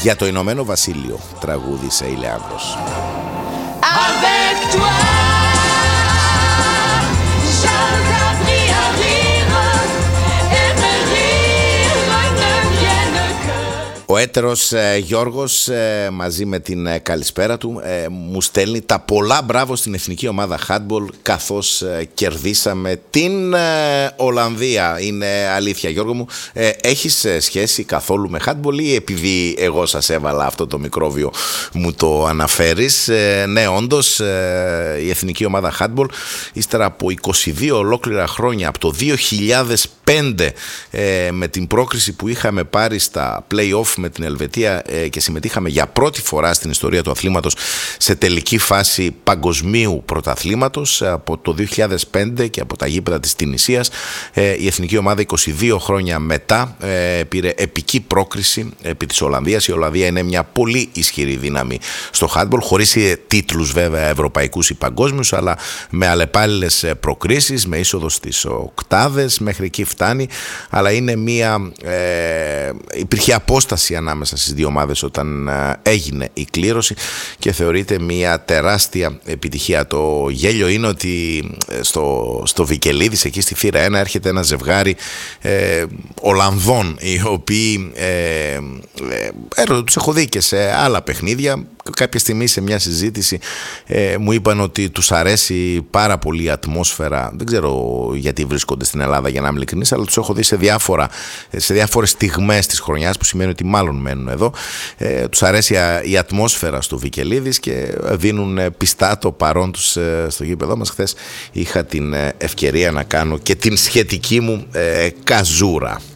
Για το Ηνωμένο Βασίλειο τραγούδισε η Λέανδρος. Ο έτερος Γιώργος μαζί με την καλησπέρα του μου στέλνει τα πολλά μπράβο στην εθνική ομάδα handball καθώς κερδίσαμε την Ολλανδία. Είναι αλήθεια, Γιώργο μου. Έχεις σχέση καθόλου με handball ή επειδή εγώ σας έβαλα αυτό το μικρόβιο μου το αναφέρεις? Ναι, όντως η εθνική ομάδα handball ύστερα από 22 ολόκληρα χρόνια, από το 2005 με την πρόκριση που είχαμε πάρει στα play-off με την Ελβετία και συμμετείχαμε για πρώτη φορά στην ιστορία του αθλήματος σε τελική φάση παγκοσμίου πρωταθλήματος από το 2005 και από τα γήπεδα της Τινησίας, η εθνική ομάδα 22 χρόνια μετά πήρε επική πρόκριση επί της Ολλανδίας. Η Ολλανδία είναι μια πολύ ισχυρή δύναμη στο handball, χωρίς τίτλους βέβαια ευρωπαϊκούς ή παγκόσμιους, αλλά με αλλεπάλληλες προκρίσεις, με είσοδο στις οκτάδες, μέχρι εκεί φτάνει, αλλά είναι υπήρχε απόσταση ανάμεσα στις δύο ομάδες όταν έγινε η κλήρωση και θεωρείται μια τεράστια επιτυχία. Το γέλιο είναι ότι στο Βικελίδης, εκεί στη θύρα 1, έρχεται ένα ζευγάρι Ολλανδών, οι οποίοι τους έχω δει και σε άλλα παιχνίδια. Κάποια στιγμή σε μια συζήτηση μου είπαν ότι τους αρέσει πάρα πολύ η ατμόσφαιρα. Δεν ξέρω γιατί βρίσκονται στην Ελλάδα, για να είμαι ειλικρινής, αλλά τους έχω δει σε διάφορες στιγμές της χρονιάς, που σημαίνει ότι μάλλον μένουν εδώ. Τους αρέσει η ατμόσφαιρα στο Βικελίδης και δίνουν πιστά το παρόν τους στο γήπεδο μας. Χθες είχα την ευκαιρία να κάνω και την σχετική μου καζούρα.